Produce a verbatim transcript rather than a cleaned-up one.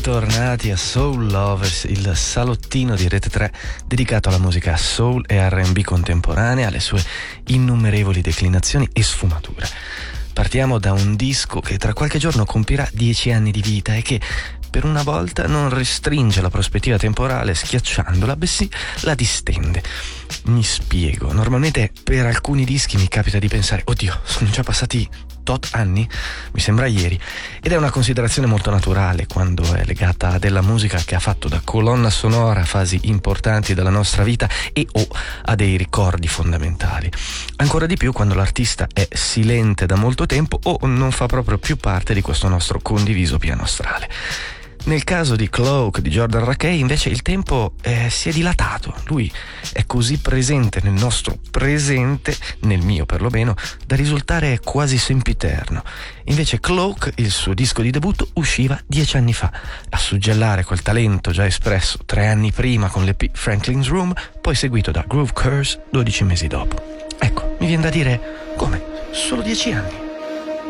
bentornati a Soul Lovers, il salottino di Rete tre dedicato alla musica soul e R and B contemporanea, alle sue innumerevoli declinazioni e sfumature. Partiamo da un disco che tra qualche giorno compirà dieci anni di vita e che per una volta non restringe la prospettiva temporale schiacciandola, bensì la distende. Mi spiego, normalmente per alcuni dischi mi capita di pensare oddio, sono già passati tot anni? Mi sembra ieri, ed è una considerazione molto naturale quando è legata a della musica che ha fatto da colonna sonora a fasi importanti della nostra vita e o a dei ricordi fondamentali. Ancora di più quando l'artista è silente da molto tempo o non fa proprio più parte di questo nostro condiviso piano astrale. Nel caso di Cloak di Jordan Rakei invece il tempo eh, si è dilatato. Lui è così presente nel nostro presente, nel mio perlomeno, da risultare quasi sempiterno. Invece Cloak, il suo disco di debutto, usciva dieci anni fa, a suggellare quel talento già espresso tre anni prima con l'E P Franklin's Room, poi seguito da Groove Curse dodici mesi dopo. Ecco, mi viene da dire, come? Solo dieci anni?